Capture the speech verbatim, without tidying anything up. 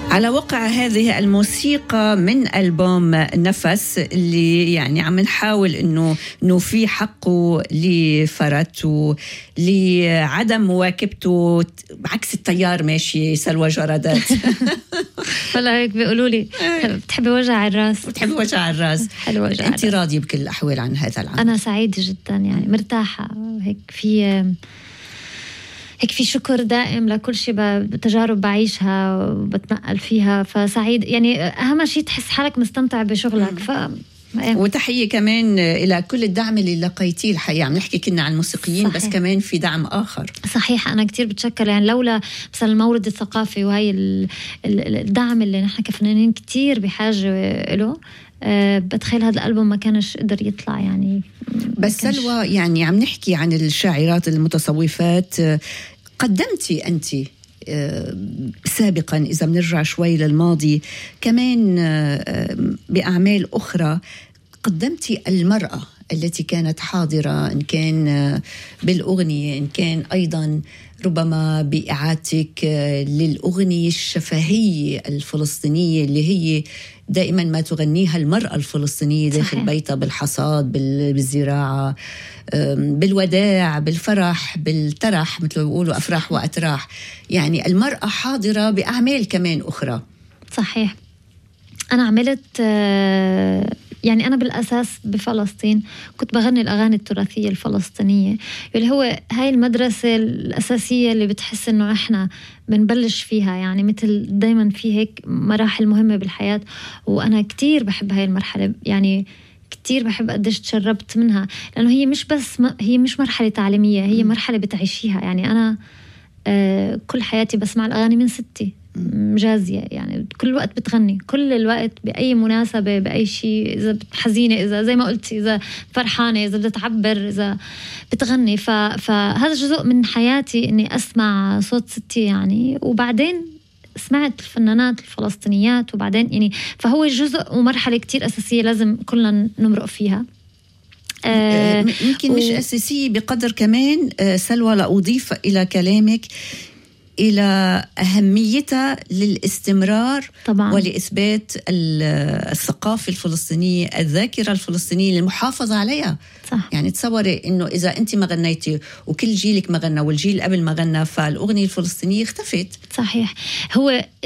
على وقع هذه الموسيقى من ألبوم نفس اللي يعني عم نحاول إنه نوفي حقه لفرت ولعدم مواكبته بعكس التيار ماشي سلوى جرادات. والله هيك بيقولوا لي بتحبي وجع الراس، بتحبي وجع الراس. حلو وجع أنت الراس. راضية بكل الأحوال عن هذا العمل؟ أنا سعيدة جدا، يعني مرتاحة هيك، في هيك في شكر دائم لكل شيء بتجارب بعيشها وبتنقل فيها، فسعيد يعني أهم شيء تحس حالك مستمتع بشغلك. ف وتحية كمان إلى كل الدعم اللي لقيتيه. الحقيقة عم نحكي كنا عن الموسيقيين، صحيح. بس كمان في دعم آخر. صحيح، أنا كتير بتشكر، يعني لولا مثلا المورد الثقافي وهي الدعم اللي نحن كفنانين كتير بحاجة له، أه بتخيل هذا الألبوم ما كانش قدر يطلع. يعني بس سلوى، يعني عم نحكي عن الشاعرات المتصوفات، قدمتي أنت سابقا إذا بنرجع شوي للماضي كمان بأعمال أخرى، قدمتي المرأة التي كانت حاضرة، إن كان بالأغنية إن كان أيضا ربما بإعادتك للأغنية الشفهية الفلسطينية اللي هي دائما ما تغنيها المرأة الفلسطينية داخل صحيح. بيتها، بالحصاد، بالزراعة، بالوداع، بالفرح، بالترح، مثل ما بيقولوا أفراح وأتراح. يعني المرأة حاضرة بأعمال كمان أخرى. صحيح. أنا عملت يعني أنا بالأساس بفلسطين كنت بغني الأغاني التراثية الفلسطينية، اللي هو هاي المدرسة الأساسية اللي بتحس إنه إحنا بنبلش فيها، يعني مثل دايما في هيك مراحل مهمة بالحياة، وأنا كتير بحب هاي المرحلة، يعني كتير بحب قديش تشربت منها، لأنه هي مش بس م... هي مش مرحلة تعليمية، هي مرحلة بتعيشيها. يعني أنا آه كل حياتي بسمع الأغاني من ستي مجازية، يعني كل وقت بتغني، كل الوقت بأي مناسبة بأي شيء، إذا حزينة، إذا زي ما قلتي، إذا فرحانة، إذا بدها تعبر، إذا بتغني. ف... فهذا جزء من حياتي إني أسمع صوت ستي يعني. وبعدين سمعت الفنانات الفلسطينيات، وبعدين يعني فهو جزء ومرحلة كتير أساسية لازم كلنا نمرق فيها. آه يمكن و... مش أساسية بقدر كمان آه سلوى، لأضيف إلى كلامك إلى أهميتها للاستمرار طبعاً. ولإثبات الثقافة الفلسطينية، الذاكرة الفلسطينية، المحافظة عليها. صح. يعني تصوري إنه إذا أنت ما غنيتي وكل جيلك ما غنى والجيل قبل ما غنى، فالأغنية الفلسطينية اختفت. صحيح. هو